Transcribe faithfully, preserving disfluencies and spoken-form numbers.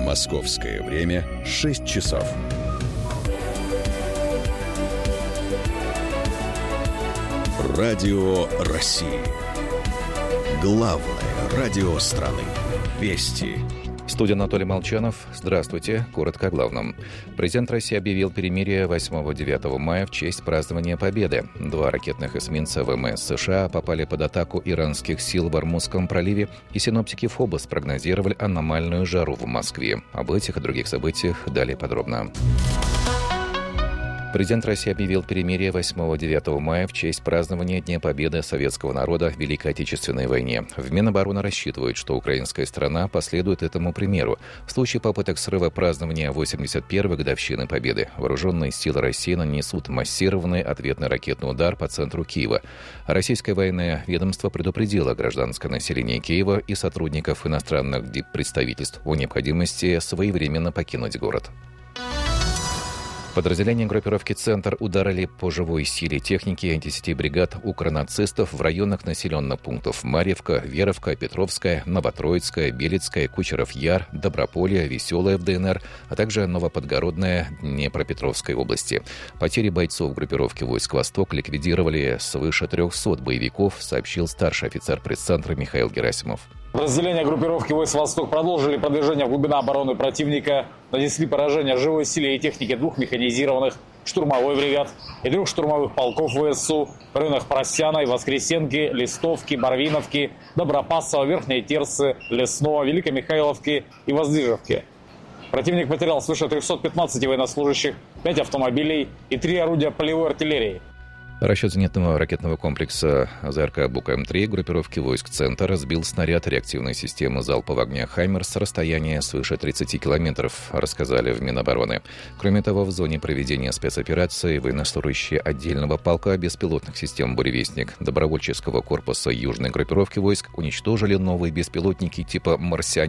Московское время шесть часов. Радио России. Главное радио страны. Вести. Студия Анатолий Молчанов. Здравствуйте. Коротко о главном. Президент России объявил перемирие восьмого-девятого мая в честь празднования Победы. Два ракетных эсминца ВМС США попали под атаку иранских сил в Ормузском проливе, и синоптики ФОБОС спрогнозировали аномальную жару в Москве. Об этих и других событиях далее подробно. Президент России объявил перемирие восьмого-девятого мая в честь празднования Дня Победы советского народа в Великой Отечественной войне. В Минобороны рассчитывают, что украинская сторона последует этому примеру. В случае попыток срыва празднования восемьдесят первой годовщины Победы вооруженные силы России нанесут массированный ответный ракетный удар по центру Киева. Российское военное ведомство предупредило гражданское население Киева и сотрудников иностранных представительств о необходимости своевременно покинуть город. Подразделения группировки «Центр» ударили по живой силе техники десяти бригад укронацистов в районах населенных пунктов Марьевка, Веровка, Петровская, Новотроицкая, Белецкая, Кучеров-Яр, Доброполье, Веселая в ДНР, а также Новоподгородная Днепропетровской области. Потери бойцов группировки войск «Восток» ликвидировали свыше трехсот боевиков, сообщил старший офицер пресс-центра Михаил Герасимов. Подразделения группировки войск «Восток» продолжили продвижение в глубина обороны противника, нанесли поражение живой силе и технике двух механизированных штурмовой бригад и трех штурмовых полков ВСУ в районах Поросяной, Воскресенки, Листовки, Барвиновки, Добропасова, Верхней Терцы, Лесного, Великомихайловки и Воздвижевки. Противник потерял свыше трехсот пятнадцати военнослужащих, пять автомобилей и три орудия полевой артиллерии. Расчет зенитного ракетного комплекса ЗРК «Бук-М-три» группировки войск «Центр» сбил снаряд реактивной системы залпового огня «Хаймерс» с расстояния свыше тридцати километров, рассказали в Минобороны. Кроме того, в зоне проведения спецоперации военнослужащие отдельного полка беспилотных систем «Буревестник» добровольческого корпуса южной группировки войск уничтожили новые беспилотники типа «Марсианин»